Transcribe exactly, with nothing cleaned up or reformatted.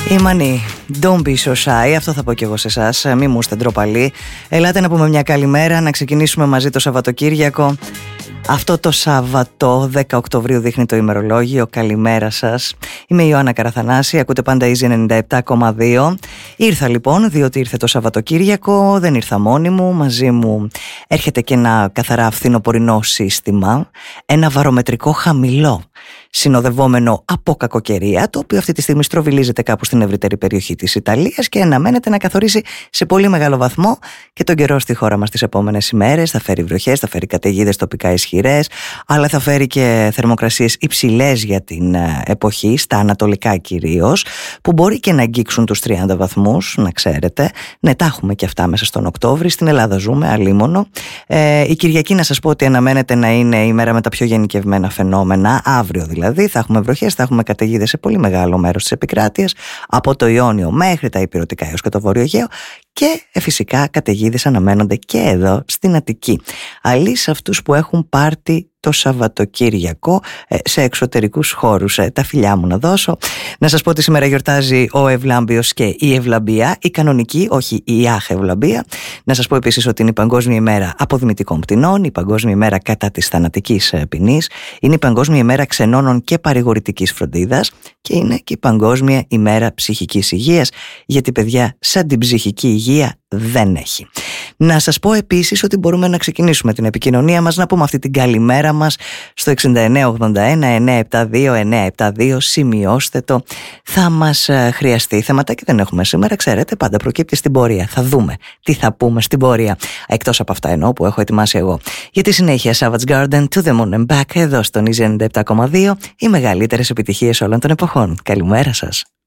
Η Μανή, don't be so shy, αυτό θα πω κι εγώ σε εσάς, μη μου είστε ντροπαλοί. Ελάτε να πούμε μια καλημέρα, να ξεκινήσουμε μαζί το Σαββατοκύριακο. Αυτό το Σάββατο, δέκα Οκτωβρίου δείχνει το ημερολόγιο. Καλημέρα σας. Είμαι η Ιωάννα Καραθανάση, ακούτε πάντα Easy ενενήντα επτά κόμμα δύο. Ήρθα λοιπόν, διότι ήρθε το Σαββατοκύριακο, δεν ήρθα μόνη μου. Μαζί μου έρχεται και ένα καθαρά φθινοπορεινό σύστημα, ένα βαρομετρικό χαμηλό, συνοδευόμενο από κακοκαιρία, το οποίο αυτή τη στιγμή στροβιλίζεται κάπου στην ευρύτερη περιοχή της Ιταλίας και αναμένεται να καθορίσει σε πολύ μεγάλο βαθμό και τον καιρό στη χώρα μας τις επόμενες ημέρες. Θα φέρει βροχές, θα φέρει καταιγίδες τοπικά ισχυρές, αλλά θα φέρει και θερμοκρασίες υψηλές για την εποχή, στα ανατολικά κυρίως, που μπορεί και να αγγίξουν τους τριάντα βαθμούς, να ξέρετε. Ναι, τα έχουμε και αυτά μέσα στον Οκτώβρη. Στην Ελλάδα ζούμε, αλίμονο. Ε, η Κυριακή, να σας πω ότι αναμένεται να είναι η μέρα με τα πιο γενικευμένα φαινόμενα. Αύριο δηλαδή θα έχουμε βροχές, θα έχουμε καταιγίδες σε πολύ μεγάλο μέρος της επικράτειας, από το Ιόνιο μέχρι τα Ηπειρωτικά έως και το Βόρειο Αιγαίο, και ε, φυσικά καταιγίδες αναμένονται και εδώ στην Αττική. Αλλή σε αυτούς που έχουν πάρτι το Σαββατοκύριακο ε, σε εξωτερικούς χώρους. Ε, τα φιλιά μου να δώσω. Να σας πω ότι σήμερα γιορτάζει ο Ευλάμπιος και η Ευλαμπία, η κανονική, όχι η άχ Ευλαμπία. Να σας πω επίσης ότι είναι η Παγκόσμια ημέρα αποδημητικών πτηνών, η Παγκόσμια ημέρα κατά της θανατικής ποινής, είναι η Παγκόσμια ημέρα ξενώνων και παρηγορητικής φροντίδας και είναι και η Παγκόσμια ημέρα ψυχικής υγείας, γιατί παιδιά σαν την ψυχική υγεία δεν έχει. Να σας πω επίσης ότι μπορούμε να ξεκινήσουμε την επικοινωνία μας, να πούμε αυτή την καλημέρα μας στο εξήντα εννέα ογδόντα ένα εννιακόσια εβδομήντα δύο εννιακόσια εβδομήντα δύο. Σημειώστε το, θα μας χρειαστεί. Θεματάκι δεν έχουμε σήμερα, ξέρετε, πάντα προκύπτει στην πορεία. Θα δούμε τι θα πούμε στην πορεία, εκτός από αυτά εννοώ που έχω ετοιμάσει εγώ. Για τη συνέχεια, Savage Garden, To the Moon and Back, εδώ στον Easy ενενήντα επτά κόμμα δύο, οι μεγαλύτερες επιτυχίες όλων των εποχών. Καλημέρα σας.